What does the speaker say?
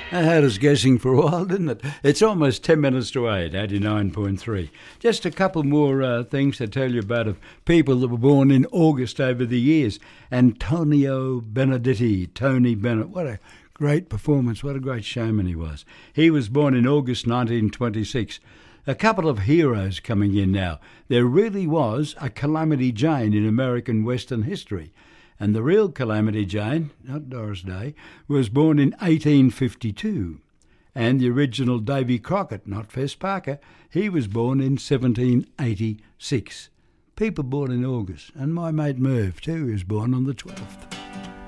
That had us guessing for a while, didn't it? It's almost 10 minutes to 8, 89.3. Just a couple more things to tell you about of people that were born in August over the years. Antonio Benedetti, Tony Bennett, what a great performance, what a great showman he was. He was born in August 1926. A couple of heroes coming in now. There really was a Calamity Jane in American Western history. And the real Calamity Jane, not Doris Day, was born in 1852. And the original Davy Crockett, not Fess Parker, he was born in 1786. People born in August. And my mate Merv, too, was born on the 12th.